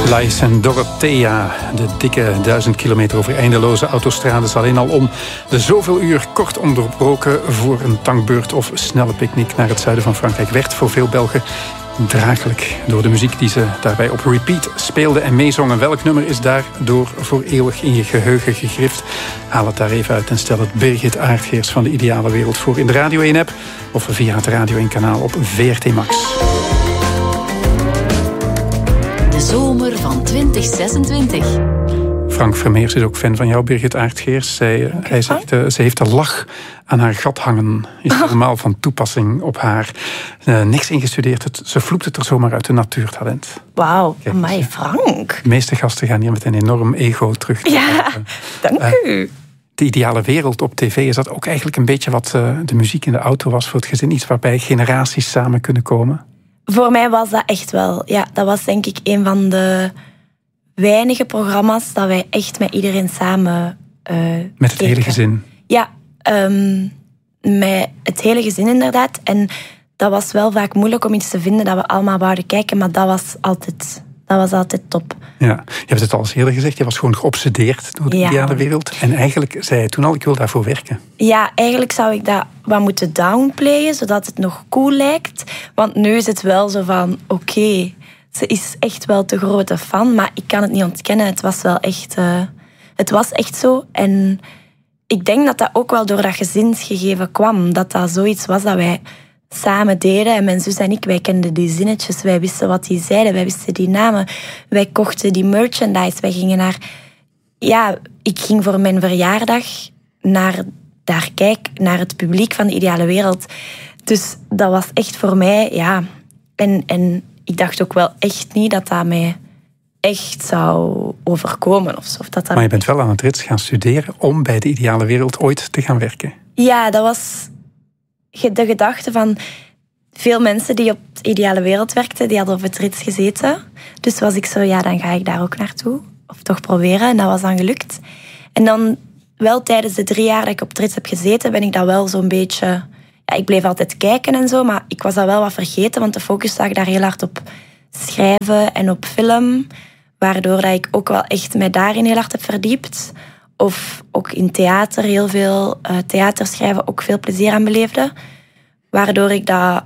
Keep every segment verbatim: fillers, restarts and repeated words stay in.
Lies en Dorothea, de dikke duizend kilometer over eindeloze autostrades, alleen al om de zoveel uur kort onderbroken voor een tankbeurt of snelle picknick naar het zuiden van Frankrijk werd voor veel Belgen draaglijk door de muziek die ze daarbij op repeat speelden en meezongen. Welk nummer is daardoor voor eeuwig in je geheugen gegrift? Haal het daar even uit en stel het Birgit Aardgeers van de Ideale Wereld voor in de Radio één-app of via het Radio één-kanaal op V R T Max. De zomer van twintig zesentwintig. Frank Vermeers is ook fan van jou, Birgit Aardgeers. Zij, hij zegt, uh, ze heeft een lach aan haar gat hangen. Is oh. normaal van toepassing op haar. Uh, niks ingestudeerd. Het, ze vloept het er zomaar uit, een natuurtalent. Wauw, amai, Frank. De meeste gasten gaan hier met een enorm ego terug. Ja, dank uh, u. De Ideale Wereld op tv, is dat ook eigenlijk een beetje wat uh, de muziek in de auto was voor het gezin? Iets waarbij generaties samen kunnen komen? Voor mij was dat echt wel. Ja, dat was denk ik een van de weinige programma's dat wij echt met iedereen samen uh, Met het keken. Hele gezin? Ja, um, met het hele gezin inderdaad. En dat was wel vaak moeilijk om iets te vinden dat we allemaal wouden kijken, maar dat was altijd, dat was altijd top. Ja, je hebt het al eens eerder gezegd, je was gewoon geobsedeerd door de ja. Ideale Wereld. En eigenlijk zei je toen al, ik wil daarvoor werken. Ja, eigenlijk zou ik dat wat moeten downplayen, zodat het nog cool lijkt. Want nu is het wel zo van, oké, okay, ze is echt wel te grote fan, maar ik kan het niet ontkennen. Het was wel echt, uh, het was echt zo. En ik denk dat dat ook wel door dat gezinsgegeven kwam. Dat dat zoiets was dat wij samen deden. En mijn zus en ik, wij kenden die zinnetjes. Wij wisten wat die zeiden. Wij wisten die namen. Wij kochten die merchandise. Wij gingen naar... Ja, ik ging voor mijn verjaardag naar, daar kijk, naar het publiek van de Ideale Wereld. Dus dat was echt voor mij, ja... En, en ik dacht ook wel echt niet dat dat mij echt zou overkomen. Of zo. Of dat dat... Maar je bent wel aan het rits gaan studeren om bij de Ideale Wereld ooit te gaan werken. Ja, dat was de gedachte van veel mensen die op de Ideale Wereld werkten, die hadden op het rits gezeten. Dus was ik zo, ja, dan ga ik daar ook naartoe. Of toch proberen. En dat was dan gelukt. En dan wel tijdens de drie jaar dat ik op het rits heb gezeten, ben ik dat wel zo'n beetje... Ja, ik bleef altijd kijken en zo, maar ik was dat wel wat vergeten, want de focus lag daar heel hard op schrijven en op film, waardoor dat ik ook wel echt mij daarin heel hard heb verdiept. Of ook in theater heel veel uh, theaterschrijven, ook veel plezier aan beleefde. Waardoor ik dat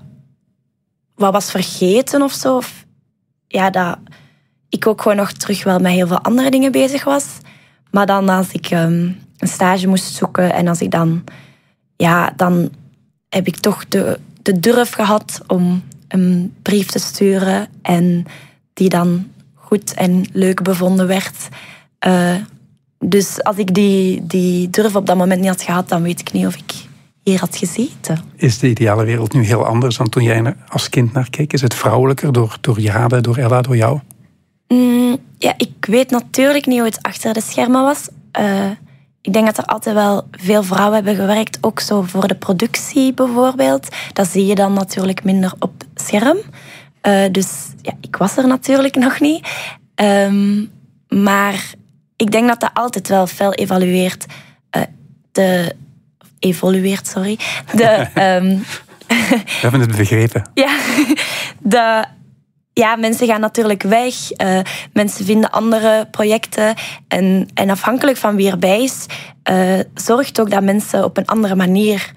wat was vergeten of zo. Of, ja, dat ik ook gewoon nog terug wel met heel veel andere dingen bezig was. Maar dan als ik um, een stage moest zoeken en als ik dan... Ja, dan heb ik toch de, de durf gehad om een brief te sturen en die dan goed en leuk bevonden werd. Uh, dus als ik die, die durf op dat moment niet had gehad, dan weet ik niet of ik hier had gezeten. Is de Ideale Wereld nu heel anders dan toen jij als kind naar keek? Is het vrouwelijker door, door Jade, door Ella, door jou? Mm, ja, ik weet natuurlijk niet hoe het achter de schermen was. Uh, Ik denk dat er altijd wel veel vrouwen hebben gewerkt, ook zo voor de productie bijvoorbeeld. Dat zie je dan natuurlijk minder op scherm. Uh, dus ja, ik was er natuurlijk nog niet. Um, maar ik denk dat dat altijd wel fel evalueert. Uh, de, evolueert, sorry. De, um, We hebben het begrepen. Ja, de... Ja, mensen gaan natuurlijk weg. Uh, mensen vinden andere projecten. En, en afhankelijk van wie erbij is, uh, zorgt ook dat mensen op een andere manier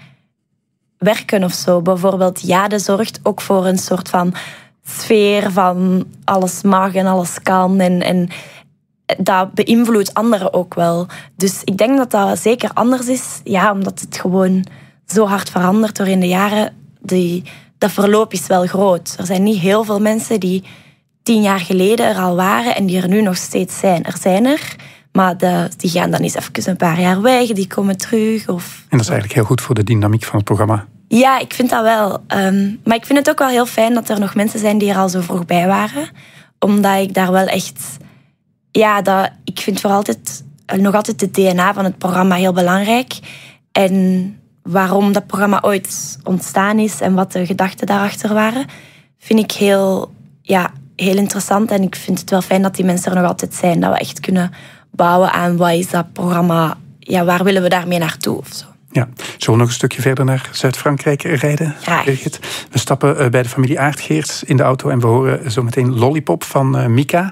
werken of zo. Bijvoorbeeld Jade zorgt ook voor een soort van sfeer van alles mag en alles kan. En, en dat beïnvloedt anderen ook wel. Dus ik denk dat dat zeker anders is. Ja, omdat het gewoon zo hard verandert door in de jaren. Die... Dat verloop is wel groot. Er zijn niet heel veel mensen die tien jaar geleden er al waren en die er nu nog steeds zijn. Er zijn er, maar de, die gaan dan eens even een paar jaar weg, die komen terug. Of... En dat is eigenlijk heel goed voor de dynamiek van het programma. Ja, ik vind dat wel. Um, maar ik vind het ook wel heel fijn dat er nog mensen zijn die er al zo vroeg bij waren. Omdat ik daar wel echt... Ja, dat, ik vind voor altijd, nog altijd de D N A van het programma heel belangrijk. En... waarom dat programma ooit ontstaan is en wat de gedachten daarachter waren, vind ik heel, ja, heel interessant. En ik vind het wel fijn dat die mensen er nog altijd zijn. Dat we echt kunnen bouwen aan wat is dat programma, ja, waar willen we daarmee naartoe of zo. Ja, zullen we nog een stukje verder naar Zuid-Frankrijk rijden? Graag. Birgit? We stappen bij de familie Aardgeers in de auto en we horen zo meteen Lollipop van Mika.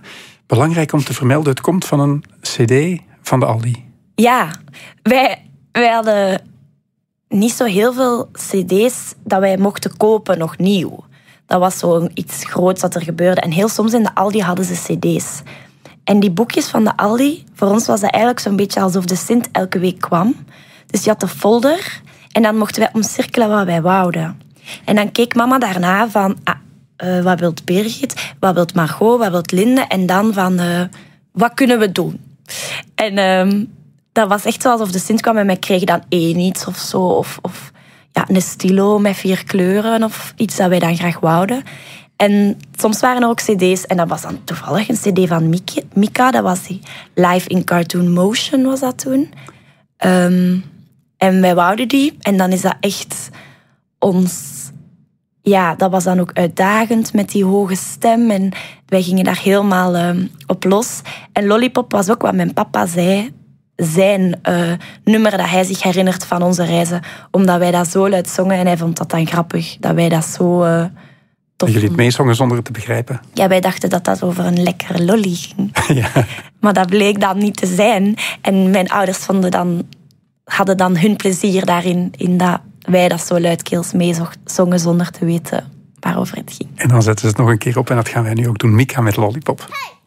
Belangrijk om te vermelden, het komt van een cd van de Aldi. Ja, wij, wij hadden niet zo heel veel cd's dat wij mochten kopen, nog nieuw. Dat was zo iets groots dat er gebeurde. En heel soms in de Aldi hadden ze cd's. En die boekjes van de Aldi, voor ons was dat eigenlijk zo'n beetje alsof de Sint elke week kwam. Dus je had de folder en dan mochten wij omcirkelen wat wij wouden. En dan keek mama daarna van, ah, uh, wat wil Birgit, wat wil Margot, wat wil Linde? En dan van, uh, wat kunnen we doen? En uh, dat was echt zo alsof de Sint kwam en wij kregen dan één iets of zo. Of, of ja, een stilo met vier kleuren of iets dat wij dan graag wouden. En soms waren er ook cd's en dat was dan toevallig een cd van Mika. Dat was die Live in Cartoon Motion was dat toen. Um, en wij wouden die en dan is dat echt ons... Ja, dat was dan ook uitdagend met die hoge stem en wij gingen daar helemaal um, op los. En Lollipop was ook wat mijn papa zei, zijn uh, nummer dat hij zich herinnert van onze reizen, omdat wij dat zo luid zongen en hij vond dat dan grappig, dat wij dat zo... Uh, Dat jullie het meezongen zonder het te begrijpen? Ja, wij dachten dat dat over een lekkere lolly ging. Ja. Maar dat bleek dan niet te zijn. En mijn ouders vonden dan, hadden dan hun plezier daarin, in dat wij dat zo luidkeels meezongen zonder te weten waarover het ging. En dan zetten ze het nog een keer op en dat gaan wij nu ook doen. Mika met Lollipop. Hey!